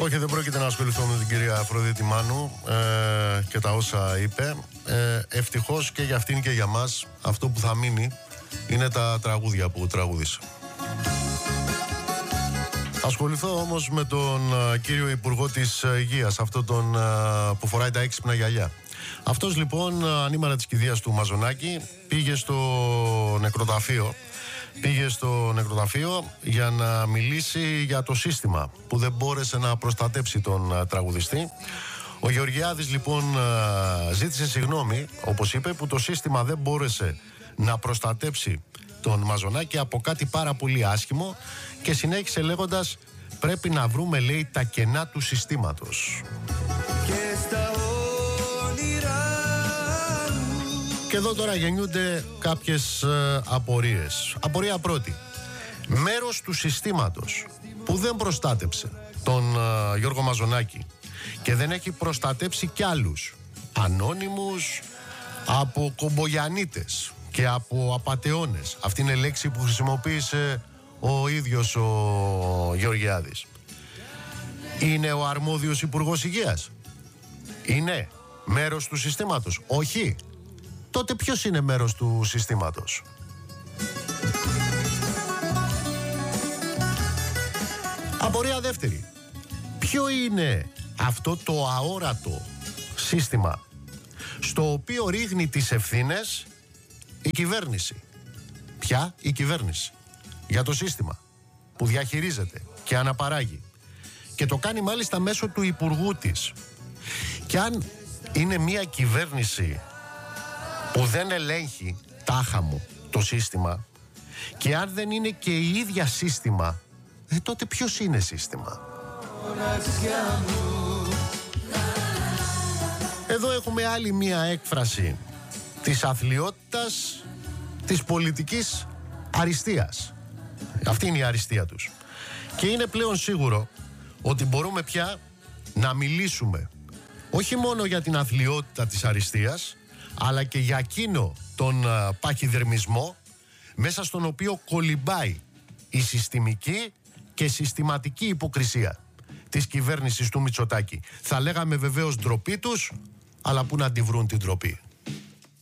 Όχι, δεν πρόκειται να ασχοληθώ με την κυρία Αφροδίτη Μάνου και τα όσα είπε. Ευτυχώς και για αυτήν και για μας αυτό που θα μείνει είναι τα τραγούδια που τραγούδισε. Θα ασχοληθώ όμως με τον κύριο Υπουργό της Υγείας, αυτό τον που φοράει τα έξυπνα γυαλιά. Αυτός λοιπόν, ανήμερα της κηδείας του Μαζονάκη, πήγε στο νεκροταφείο για να μιλήσει για το σύστημα που δεν μπόρεσε να προστατέψει τον τραγουδιστή. Ο Γεωργιάδης λοιπόν ζήτησε συγγνώμη, όπως είπε, που το σύστημα δεν μπόρεσε να προστατέψει τον Μαζονάκη από κάτι πάρα πολύ άσχημο και συνέχισε λέγοντας: πρέπει να βρούμε, λέει, τα κενά του συστήματος. Και εδώ τώρα γεννιούνται κάποιες απορίες. Απορία πρώτη: μέρος του συστήματος που δεν προστάτεψε τον Γιώργο Μαζονάκη και δεν έχει προστατέψει κι άλλους ανώνυμους από κομπογιανίτες και από απατεώνες, αυτή είναι λέξη που χρησιμοποίησε ο ίδιος ο Γεωργιάδης, είναι ο αρμόδιος Υπουργός Υγείας? Είναι μέρος του συστήματος? Όχι. Τότε ποιος είναι μέρος του συστήματος? Απορία δεύτερη: ποιο είναι αυτό το αόρατο σύστημα στο οποίο ρίχνει τις ευθύνες η κυβέρνηση? Ποια? Η κυβέρνηση για το σύστημα που διαχειρίζεται και αναπαράγει και το κάνει μάλιστα μέσω του υπουργού της. Και αν είναι μια κυβέρνηση που δεν ελέγχει τάχα μου το σύστημα και αν δεν είναι και η ίδια σύστημα, τότε ποιος είναι σύστημα? Εδώ έχουμε άλλη μία έκφραση της αθλιότητας της πολιτικής αριστείας. Αυτή είναι η αριστεία τους. Και είναι πλέον σίγουρο ότι μπορούμε πια να μιλήσουμε όχι μόνο για την αθλιότητα της αριστείας, αλλά και για εκείνο τον παχυδερμισμό μέσα στον οποίο κολυμπάει η συστημική και συστηματική υποκρισία της κυβέρνησης του Μητσοτάκη. Θα λέγαμε βεβαίως ντροπή τους, αλλά πού να τη βρουν την ντροπή?